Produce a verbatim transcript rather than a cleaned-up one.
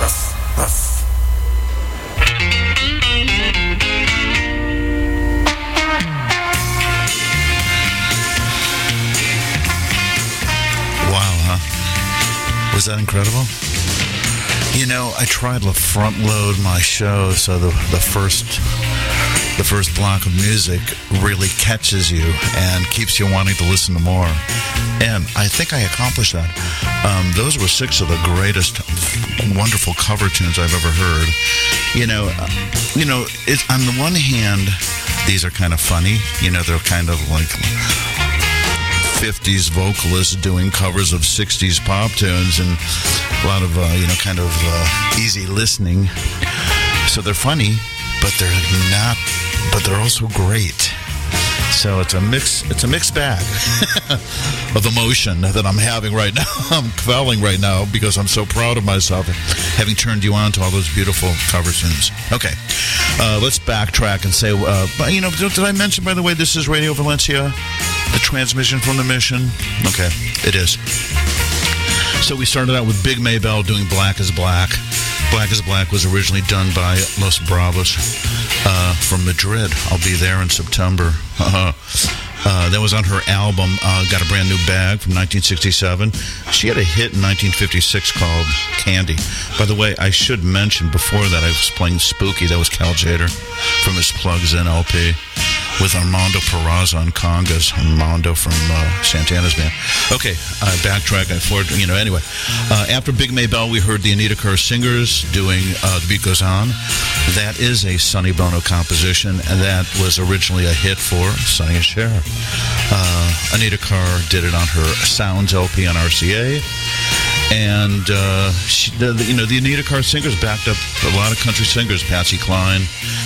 Ruff, ruff. Wow, huh? Was that incredible? You know, I tried to front load my show so the the first the first block of music really catches you and keeps you wanting to listen to more. And I think I accomplished that. Um, those were six of the greatest, wonderful cover tunes I've ever heard. You know, uh, you know, it's, on the one hand, these are kind of funny. You know, they're kind of like fifties vocalists doing covers of sixties pop tunes and a lot of, uh, you know, kind of uh, easy listening. So they're funny, but they're not, but they're also great. So it's a mix, it's a mixed bag of emotion that I'm having right now. I'm quelling right now because I'm so proud of myself having turned you on to all those beautiful cover tunes. Okay, uh, let's backtrack and say, uh, you know, did I mention, by the way, this is Radio Valencia, the transmission from the mission? Okay, it is. So we started out with Big Maybelle doing Black is Black. Black is Black was originally done by Los Bravos uh, from Madrid. I'll be there in September. Uh, uh, that was on her album, uh, Got a Brand New Bag from nineteen sixty-seven. She had a hit in nineteen fifty-six called Candy. By the way, I should mention before that I was playing Spooky. That was Cal Jader from his Plugs In L P with Armando Peraza on congas. Armando from uh, Santana's band. Okay, uh, backtrack. I forward, you know, anyway. Uh, after Big Maybelle, we heard the Anita Kerr Singers doing uh, The Beat Goes On. That is a Sonny Bono composition, and that was originally a hit for Sonny and Cher. Uh, Anita Kerr did it on her Sounds L P on R C A. And, uh, she, the, you know, the Anita Kerr Singers backed up a lot of country singers, Patsy Cline,